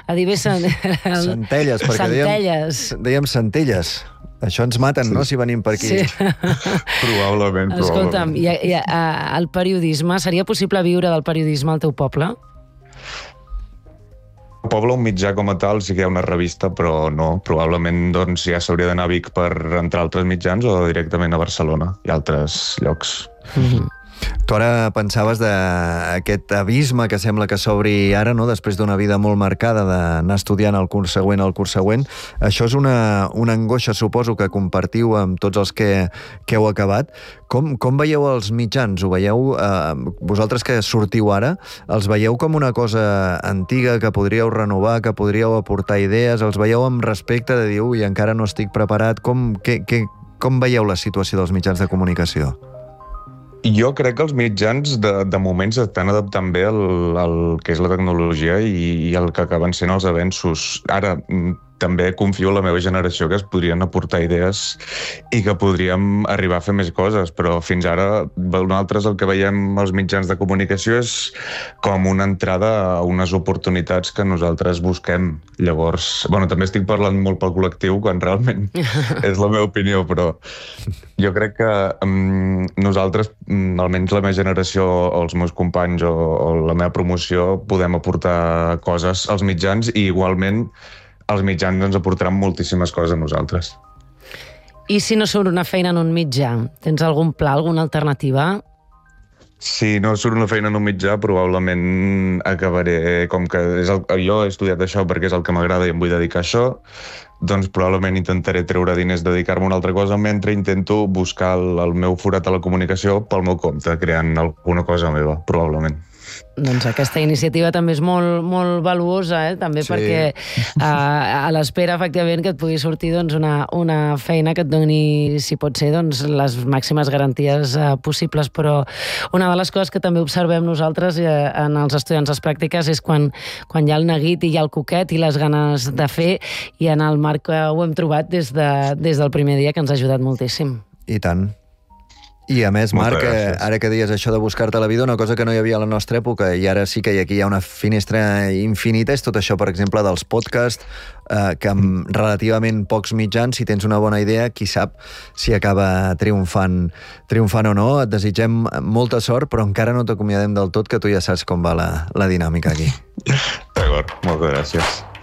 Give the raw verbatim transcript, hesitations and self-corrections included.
a dir bé... Centelles, perquè Centelles. dèiem, dèiem centelles. Això ens maten, sí. no?, si venim per aquí. Sí. Probablement, Escolta'm, probablement. i, i, a, el periodisme, seria possible viure del periodisme al teu poble? Al poble, un mitjà com a tal, sí que hi ha una revista, però no. Probablement doncs, ja s'hauria d'anar a Vic per entrar a altres mitjans o directament a Barcelona i altres llocs. Mm-hmm. Tu ara pensaves d'aquest abisme que sembla que s'obri ara, no?, després d'una vida molt marcada d'anar estudiant el curs següent al curs següent. Això és una, una angoixa, suposo, que compartiu amb tots els que, que heu acabat. Com, com veieu els mitjans? Ho veieu, eh, vosaltres que sortiu ara, els veieu com una cosa antiga que podríeu renovar, que podríeu aportar idees? Els veieu amb respecte de dir, ui, encara no estic preparat? Com, que, que, com veieu la situació dels mitjans de comunicació? Jo crec que els mitjans de, de moment s'estan adaptant bé al, al que és la tecnologia i, i el que acaben sent els avenços. Ara, també confio en la meva generació que es podrien aportar idees i que podríem arribar a fer més coses, però fins ara nosaltres el que veiem als mitjans de comunicació és com una entrada a unes oportunitats que nosaltres busquem. Llavors, bueno, també estic parlant molt pel col·lectiu quan realment és la meva opinió, però jo crec que um, nosaltres, um, almenys la meva generació o els meus companys o, o la meva promoció, podem aportar coses als mitjans i igualment els mitjans ens aportaran moltíssimes coses a nosaltres. I si no surt una feina en un mitjà? Tens algun pla, alguna alternativa? Si no surt una feina en un mitjà, probablement acabaré, com que és el, jo he estudiat això perquè és el que m'agrada i em vull dedicar a això, doncs probablement intentaré treure diners, dedicar-me a una altra cosa, mentre intento buscar el, el meu forat a la comunicació pel meu compte, creant alguna cosa meva, probablement. Doncs aquesta iniciativa també és molt, molt valuosa, eh? També sí. Perquè a, a l'espera, efectivament, que et pugui sortir doncs, una, una feina que et doni, si pot ser, doncs, les màximes garanties eh, possibles. Però una de les coses que també observem nosaltres eh, en els estudiants de pràctiques és quan, quan hi ha el neguit i hi ha el coquet i les ganes de fer, i en el Marc ho hem trobat des, de, des del primer dia, que ens ha ajudat moltíssim. I tant. I a més, Marc, eh, ara que dius això de buscar-te la vida, una cosa que no hi havia a la nostra època i ara sí que aquí hi ha una finestra infinita, és tot això, per exemple, dels podcasts, eh, que amb relativament pocs mitjans, si tens una bona idea, qui sap si acaba triomfant, triomfant o no. Et desitgem molta sort, però encara no t'acomiadem del tot, que tu ja saps com va la, la dinàmica aquí. D'acord, moltes gràcies.